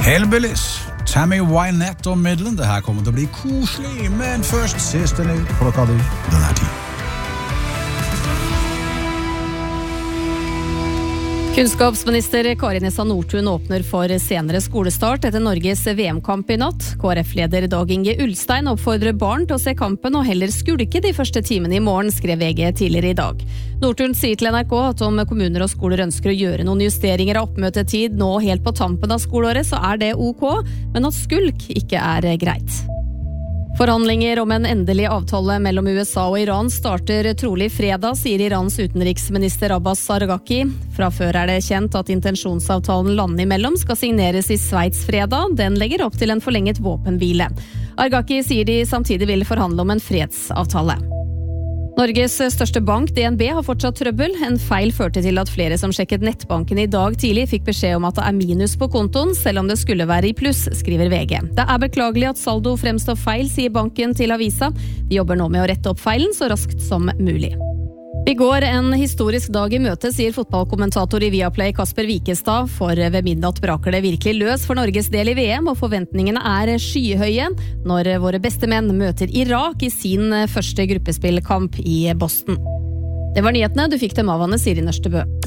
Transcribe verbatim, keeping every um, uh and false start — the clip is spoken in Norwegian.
Hellbillies, Tammy Wynette og Midland. Det her kommer til å bli koselig, men først siste nytt klokka di den er tid. Kunnskapsminister Kari Nessa Nordtun åpner for senere skolestart etter Norges V M-kamp i natt. K R F-leder Dag Inge Ulstein oppfordrer barn til å se kampen og heller skulke de første timene i morgen, skrev V G tidligere i dag. Nordtun sier til N R K at om kommuner og skoler ønsker å gjøre noen justeringer av oppmøtetid nå helt på tampen av skoleåret, så er det ok, men at skulk ikke er greit. Forhandlinger om en endelig avtale mellom U S A og Iran starter trolig fredag, sier Irans utenriksminister Abbas Argaki. Fra før er det kjent at intensjonsavtalen landene imellom skal signeres i Sveits fredag. Den legger opp til en forlenget våpenhvile. Argaki sier de samtidig vil forhandle om en fredsavtale. Norges største bank, D N B, har fortsatt trøbbel. En feil førte til at flere som sjekket nettbanken i dag tidlig fikk beskjed om at det er minus på kontoen, selv om det skulle være i pluss, skriver V G. Det er beklagelig at saldo fremstår feil, sier banken til avisa. De jobber nå med å rette opp feilen så raskt som mulig. I går en historisk dag i møte, sier fotballkommentator i Viaplay Kasper Wikestad, for ved midnatt braker det virkelig løs for Norges del i V M, og forventningene er skyhøye når våre beste menn møter Irak i sin første gruppespillkamp i Boston. Det var nyhetene, du fikk dem av Anne Siri Nørstebø.